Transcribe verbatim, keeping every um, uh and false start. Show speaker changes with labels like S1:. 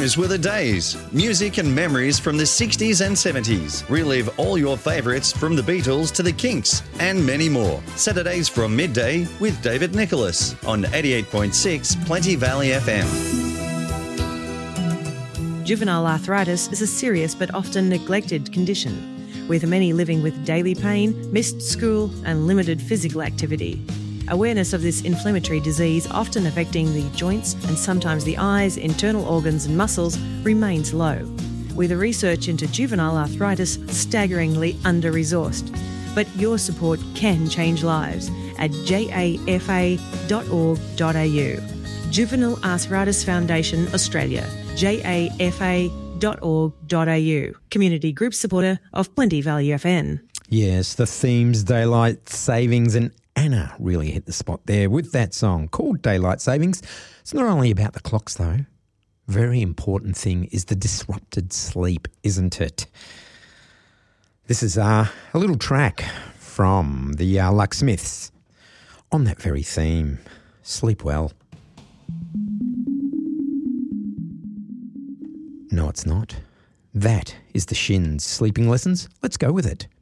S1: Those were the days. Music and memories from the sixties and seventies. Relive all your favourites from the Beatles to the Kinks and many more. Saturdays from midday with David Nicholas on eighty-eight point six Plenty Valley F M.
S2: Juvenile arthritis is a serious but often neglected condition, with many living with daily pain, missed school and limited physical activity. Awareness of this inflammatory disease, often affecting the joints and sometimes the eyes, internal organs and muscles, remains low, with the research into juvenile arthritis staggeringly under-resourced. But your support can change lives at j a f a dot org dot a u. Juvenile Arthritis Foundation Australia, j a f a dot org dot a u. Community group supporter of Plenty Valley F M.
S3: Yes, the themes, daylight savings, and Anna really hit the spot there with that song called Daylight Savings. It's not only about the clocks though. Very important thing is the disrupted sleep, isn't it? This is uh, a little track from the uh, Locksmiths on that very theme. Sleep well. No, it's not. That is the Shins. Sleeping lessons? Let's go with it.